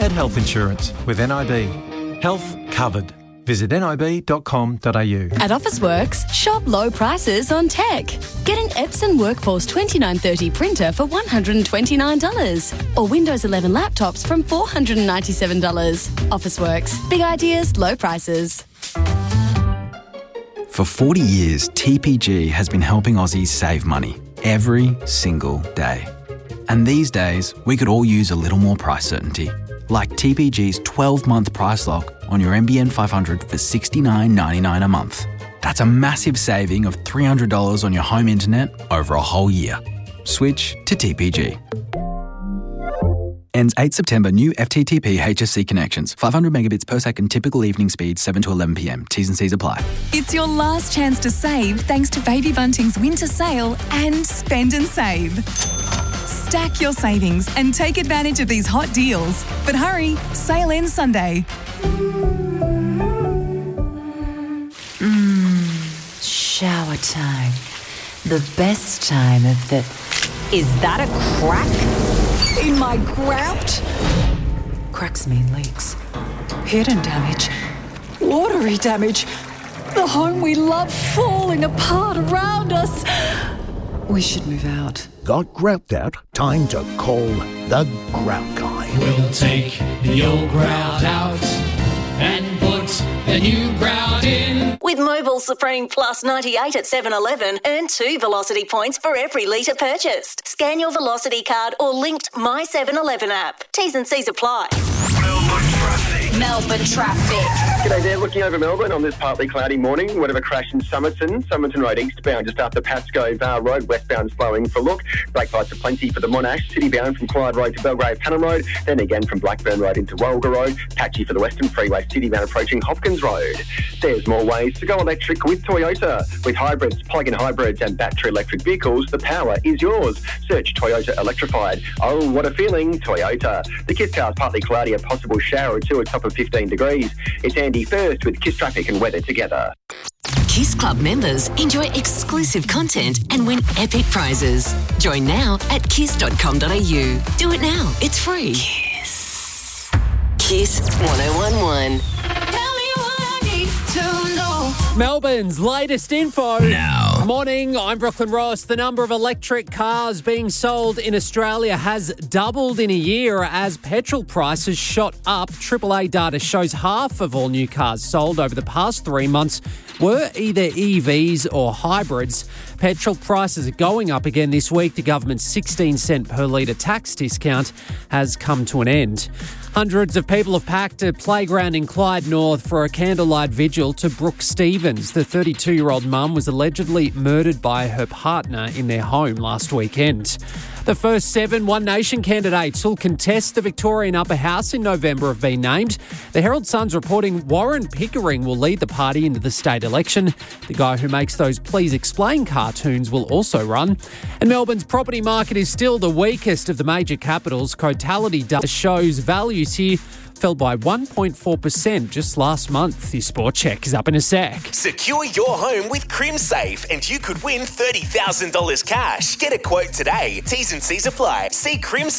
Get health insurance with NIB. Health covered. Visit nib.com.au. At Officeworks, shop low prices on tech. Get an Epson Workforce 2930 printer for $129 or Windows 11 laptops from $497. Officeworks. Big ideas, low prices. For 40 years, TPG has been helping Aussies save money every single day. And these days, we could all use a little more price certainty. Like TPG's 12-month price lock on your NBN 500 for $69.99 a month. That's a massive saving of $300 on your home internet over a whole year. Switch to TPG. Ends 8 September. New FTTP HSC connections. 500 megabits per second. Typical evening speed 7 to 11 p.m. T's and C's apply. It's your last chance to save thanks to Baby Bunting's winter sale and Spend and Save. Stack your savings and take advantage of these hot deals. But hurry, sale ends Sunday. Shower time. The best time of the... Is that a crack in my grout? Cracks mean leaks. Hidden damage. Watery damage. The home we love falling apart around us. We should move out. Got grout out? Time to call the Grout Guy. We'll take the old grout out and put the new grout in. With Mobil Supreme Plus 98 at 7-Eleven, earn 2 Velocity points for every litre purchased. Scan your Velocity card or linked My 7-Eleven app. T's and C's apply. Melbourne traffic. G'day there, looking over Melbourne on this partly cloudy morning. Whatever crash in Somerton Road eastbound just after Pascoe Road, westbound slowing for look. Brake lights are plenty for the Monash, city-bound from Clyde Road to Belgrave Panham Road, then again from Blackburn Road into Walga Road, patchy for the Western Freeway, city-bound approaching Hopkins Road. There's more ways to go electric with Toyota. With hybrids, plug-in hybrids and battery electric vehicles, the power is yours. Search Toyota Electrified. Oh, what a feeling, Toyota. The Kiss car's partly cloudy, a possible shower or two at top of 15 degrees. It's Andy first with Kiss traffic and weather together. Kiss Club members enjoy exclusive content and win epic prizes. Join now at kiss.com.au. Do it now. It's free. Kiss. Kiss 1011. Melbourne's latest info. Now. Morning, I'm Brooklyn Ross. The number of electric cars being sold in Australia has doubled in a year as petrol prices shot up. AAA data shows half of all new cars sold over the past 3 months were either EVs or hybrids. Petrol prices are going up again this week. The government's 16-cent per litre tax discount has come to an end. Hundreds of people have packed a playground in Clyde North for a candlelight vigil to Brooke Stevens. The 32-year-old mum was allegedly murdered by her partner in their home last weekend. The first 7 One Nation candidates who'll contest the Victorian Upper House in November have been named. The Herald Sun's reporting Warren Pickering will lead the party into the state election. The guy who makes those Please Explain cartoons will also run. And Melbourne's property market is still the weakest of the major capitals. Cotality data shows values here fell by 1.4% just last month. The Sport Check is up in a sec. Secure your home with CrimSafe and you could win $30,000 cash. Get a quote today. T's and C's apply. See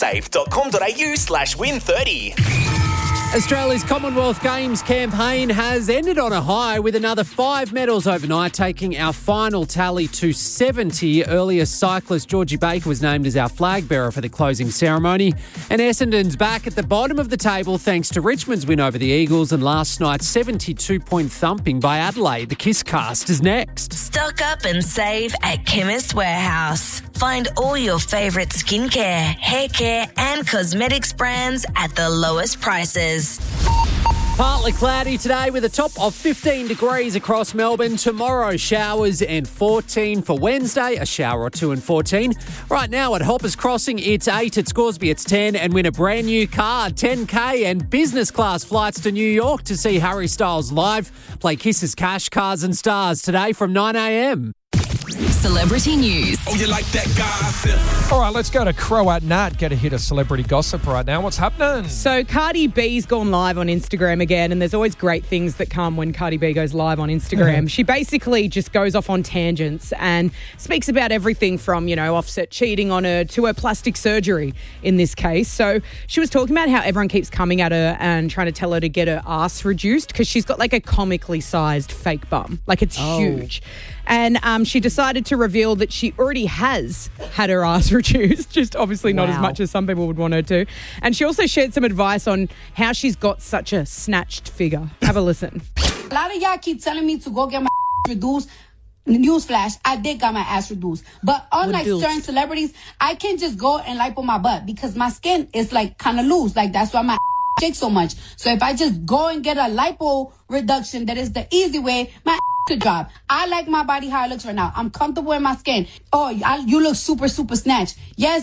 crimsafe.com.au/win30. Australia's Commonwealth Games campaign has ended on a high with another 5 medals overnight, taking our final tally to 70. Earlier cyclist Georgie Baker was named as our flag bearer for the closing ceremony. And Essendon's back at the bottom of the table thanks to Richmond's win over the Eagles and last night's 72-point thumping by Adelaide. The Kiss Cast is next. Stock up and save at Chemist Warehouse. Find all your favourite skincare, hair care and cosmetics brands at the lowest prices. Partly cloudy today with a top of 15 degrees across Melbourne. Tomorrow, showers and 14 for Wednesday. A shower or two and 14. Right now at Hoppers Crossing, it's 8. At Scoresby, it's 10. And win a brand new car, 10K and business class flights to New York to see Harry Styles live. Play Kiss's Cash, Cars and Stars today from 9 a.m. celebrity news. Oh, you like that gossip? All right, let's go to Crow at Nat. Get a hit of celebrity gossip right now. What's happening? So Cardi B's gone live on Instagram again, and there's always great things that come when Cardi B goes live on Instagram. She basically just goes off on tangents and speaks about everything from, Offset cheating on her to her plastic surgery in this case. So she was talking about how everyone keeps coming at her and trying to tell her to get her ass reduced because she's got like a comically sized fake bum. Like it's huge. And she decided to reveal that she already has had her ass reduced, just obviously not as much as some people would want her to. And she also shared some advice on how she's got such a snatched figure. Have a listen. A lot of y'all keep telling me to go get my reduced. Newsflash, I did got my ass reduced. But unlike certain celebrities, I can't just go and lipo my butt because my skin is like kind of loose. Like that's why my shakes so much. So if I just go and get a lipo reduction, that is the easy way, my could drop. I like my body how it looks right now. I'm comfortable in my skin. Oh, you look super, super snatched. Yes.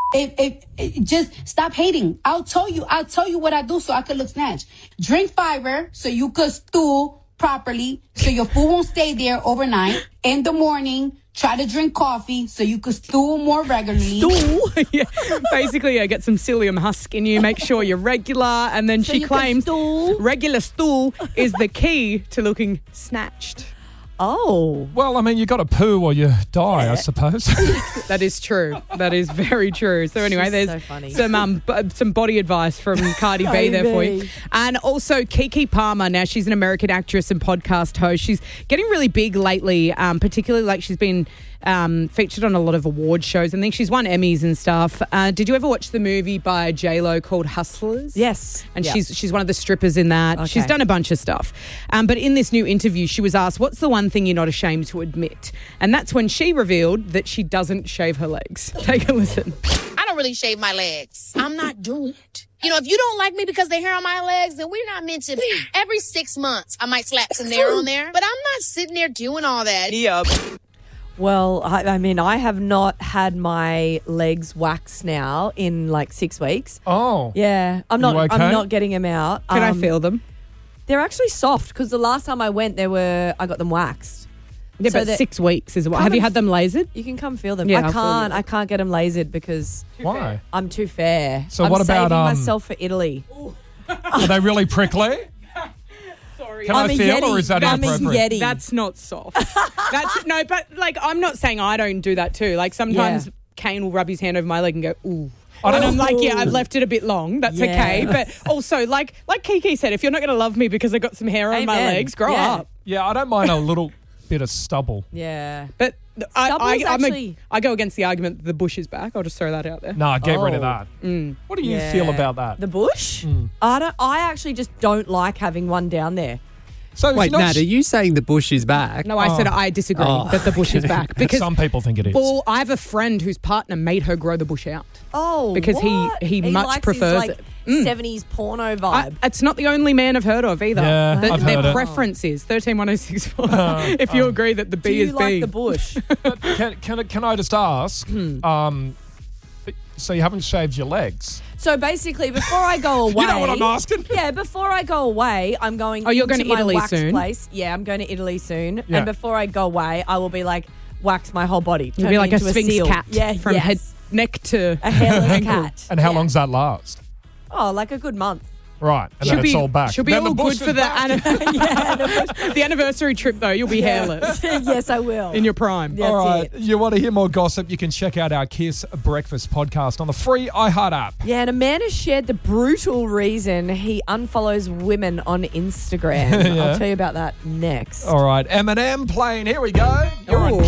Just stop hating. I'll tell you what I do so I could look snatched. Drink fiber so you could stool properly so your food won't stay there overnight. In the morning, try to drink coffee so you could stool more regularly. Stool? Yeah. Basically, get some psyllium husk in you, make sure you're regular, and then she claims regular stool is the key to looking snatched. Oh. Well, I mean, you got to poo or you die, I suppose. That is true. That is very true. So anyway, there's some body advice from Cardi B there for you. And also Keke Palmer. Now, she's an American actress and podcast host. She's getting really big lately, particularly like she's been featured on a lot of award shows. I think she's won Emmys and stuff. Did you ever watch the movie by J-Lo called Hustlers? Yes. And she's one of the strippers in that. Okay. She's done a bunch of stuff. But in this new interview, she was asked, what's the one thing you're not ashamed to admit? And that's when she revealed that she doesn't shave her legs. Take a listen. I don't really shave my legs. I'm not doing it. If you don't like me because they hair on my legs, then we're not meant to be. Every 6 months, I might slap some hair on there. But I'm not sitting there doing all that. Yep. Well, I mean, I have not had my legs waxed now in like 6 weeks. Oh. Yeah. I'm not getting them out. Can I feel them? They're actually soft because the last time I went, I got them waxed. Yeah, so but 6 weeks is what. Have you had them lasered? You can come feel them. Yeah, I can't get them lasered because why? I'm too fair. So I'm what about saving myself for Italy? Are they really prickly? Can I feel, or is that inappropriate? That's not soft. But like I'm not saying I don't do that too. Like sometimes Kane will rub his hand over my leg and go, ooh. And I'm like, I've left it a bit long. That's okay. But also, like Kiki said, if you're not going to love me because I got some hair on my legs, grow up. Yeah, I don't mind a little bit of stubble. Yeah. But I go against the argument that the bush is back. I'll just throw that out there. No, get rid of that. What do you feel about that? The bush? I actually just don't like having one down there. So wait, Nat, are you saying the bush is back? No, I said I disagree that the bush is back. Because some people think it is. Well, I have a friend whose partner made her grow the bush out. Oh, because he much likes prefers his, it. 70s porno vibe. It's not the only man I've heard of either. Yeah, I've heard their it. preference is 131064. If you agree that the B is B. Do you like the bush? Can I just ask? So you haven't shaved your legs? So basically, before I go away... You know what I'm asking? Yeah, before I go away, I'm going you're going to Italy wax soon? Place. Yeah, I'm going to Italy soon. Yeah. And before I go away, I will be like, wax my whole body. You'll be like a Sphinx seal. cat from head, neck to a hairless cat. And how long does that last? Oh, like a good month. Right, and then it's all back. She'll be all good for the anniversary trip, though. You'll be hairless. Yes, I will. In your prime. That's all right. it. You want to hear more gossip? You can check out our Kiss Breakfast podcast on the free iHeart app. Yeah, and a man has shared the brutal reason he unfollows women on Instagram. Yeah. I'll tell you about that next. All right, Eminem playing. Here we go. You're on